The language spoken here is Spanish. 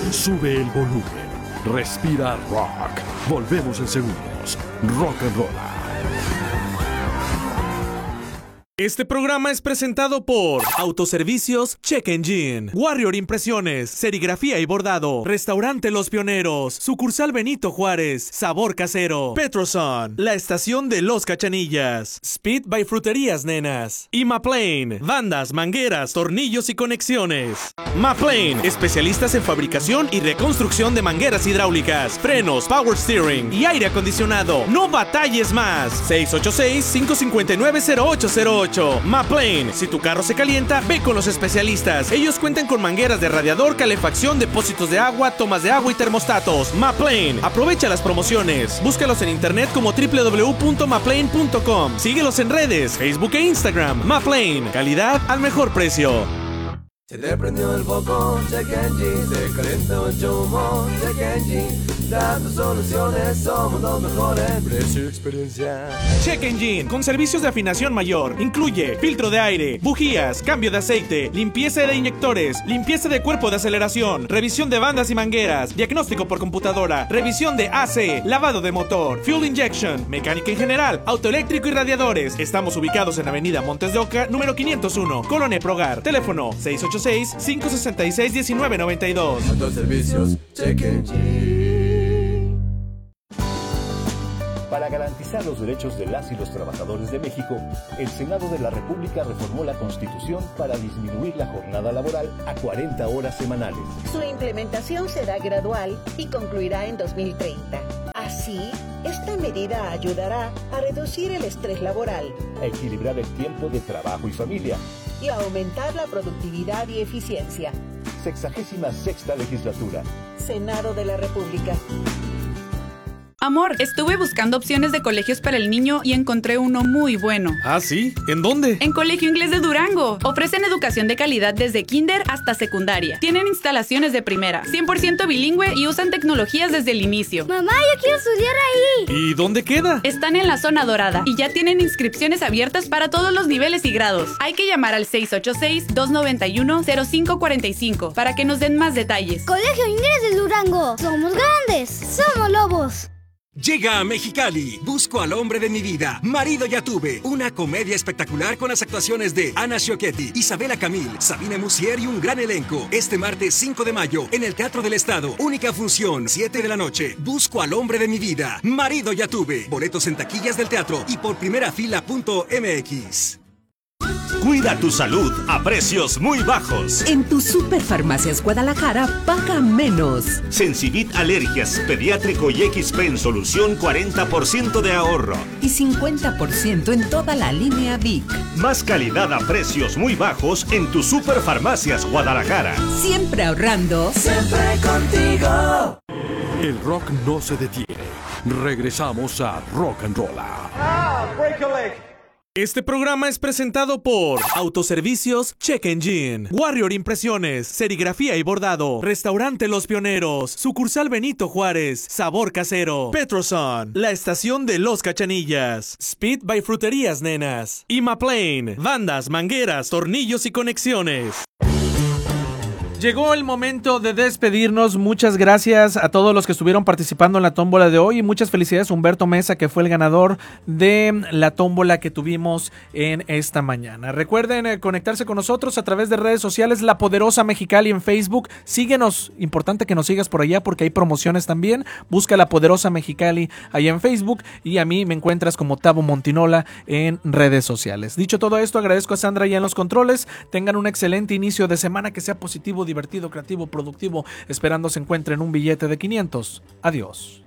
Sube el volumen. Respira rock. Volvemos en segundos. Rock and Roll. Este programa es presentado por Autoservicios Check Engine, Warrior Impresiones, Serigrafía y Bordado, Restaurante Los Pioneros, Sucursal Benito Juárez, Sabor Casero, Petroson, La Estación de Los Cachanillas, Speed by Fruterías Nenas y Maplane, bandas, mangueras, tornillos y conexiones. Maplane, especialistas en fabricación y reconstrucción de mangueras hidráulicas, frenos, power steering y aire acondicionado. No batalles más. 686-559-0808. Maplane, si tu carro se calienta, ve con los especialistas. Ellos cuentan con mangueras de radiador, calefacción, depósitos de agua, tomas de agua y termostatos. Maplane, aprovecha las promociones. Búscalos en internet como www.maplane.com. Síguelos en redes, Facebook e Instagram. Maplane, calidad al mejor precio. Se te prendió el foco, Check Engine. Se calentó el chumbo, Check Engine. Dando soluciones, somos los mejores. Precio y experiencia. Check Engine, con servicios de afinación mayor. Incluye filtro de aire, bujías, cambio de aceite, limpieza de inyectores, limpieza de cuerpo de aceleración, revisión de bandas y mangueras, diagnóstico por computadora, revisión de AC, lavado de motor, fuel injection, mecánica en general, autoeléctrico y radiadores. Estamos ubicados en Avenida Montes de Oca, número 501, Colonia Progar. Teléfono 686-566-1992. Autoservicios Check Engine. Para garantizar los derechos de las y los trabajadores de México, el Senado de la República reformó la Constitución para disminuir la jornada laboral a 40 horas semanales. Su implementación será gradual y concluirá en 2030. Así, esta medida ayudará a reducir el estrés laboral, A equilibrar el tiempo de trabajo y familia. y a aumentar la productividad y eficiencia. 66ª legislatura. Senado de la República. Amor, estuve buscando opciones de colegios para el niño y encontré uno muy bueno. ¿Ah, sí? ¿En dónde? En Colegio Inglés de Durango. Ofrecen educación de calidad desde kinder hasta secundaria. Tienen instalaciones de primera, 100% bilingüe y usan tecnologías desde el inicio. Mamá, yo quiero estudiar ahí. ¿Y dónde queda? Están en la zona dorada y ya tienen inscripciones abiertas para todos los niveles y grados. Hay que llamar al 686-291-0545 para que nos den más detalles. Colegio Inglés de Durango. Somos grandes. Somos lobos. Llega a Mexicali, Busco al hombre de mi vida, Marido ya tuve, una comedia espectacular con las actuaciones de Ana Schiochetti, Isabela Camil, Sabine Musier y un gran elenco. Este martes 5 de mayo, en el Teatro del Estado, única función, 7 de la noche. Busco al hombre de mi vida, Marido ya tuve. Boletos en taquillas del teatro y por primerafila.mx. Cuida tu salud a precios muy bajos. En tu Superfarmacias Guadalajara paga menos. Sensibit Alergias, Pediátrico y XP en solución, 40% de ahorro. Y 50% en toda la línea Vic. Más calidad a precios muy bajos en tu Superfarmacias Guadalajara. Siempre ahorrando. Siempre contigo. El rock no se detiene. Regresamos a Rock and Roll. Este programa es presentado por Autoservicios Check Engine, Warrior Impresiones, Serigrafía y Bordado, Restaurante Los Pioneros, Sucursal Benito Juárez, Sabor Casero, Petroson, La Estación de Los Cachanillas, Speed by Fruterías Nenas y Maplane, bandas, mangueras, tornillos y conexiones. Llegó el momento de despedirnos. Muchas gracias a todos los que estuvieron participando en la tómbola de hoy y muchas felicidades a Humberto Mesa, que fue el ganador de la tómbola que tuvimos en esta mañana. Recuerden conectarse con nosotros a través de redes sociales, La Poderosa Mexicali en Facebook. Síguenos, importante que nos sigas por allá porque hay promociones también. Busca La Poderosa Mexicali allá en Facebook y a mí me encuentras como Tavo Montinola en redes sociales. Dicho todo esto, agradezco a Sandra ya en los controles. Tengan un excelente inicio de semana, que sea positivo, divertido, creativo, productivo, esperando se encuentren un billete de 500. Adiós.